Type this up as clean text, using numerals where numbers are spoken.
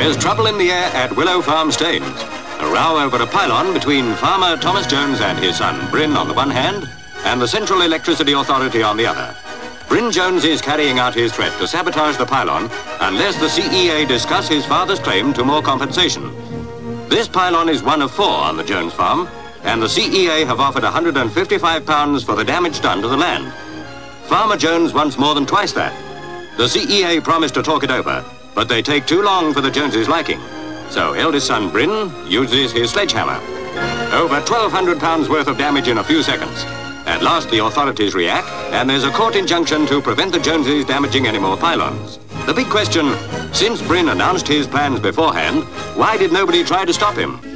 There's trouble in the air at Willow Farm Staines. A row over a pylon between farmer Thomas Jones and his son Bryn on the one hand, and the Central Electricity Authority on the other. Bryn Jones is carrying out his threat to sabotage the pylon unless the CEA discuss his father's claim to more compensation. This pylon is one of 4 on the Jones farm, and the CEA have offered £155 for the damage done to the land. Farmer Jones wants more than twice that. The CEA promised to talk it over, but they take too long for the Joneses' liking. So eldest son Bryn uses his sledgehammer. Over £1,200 worth of damage in a few seconds. At last the authorities react, and there's a court injunction to prevent the Joneses damaging any more pylons. The big question, since Bryn announced his plans beforehand, why did nobody try to stop him?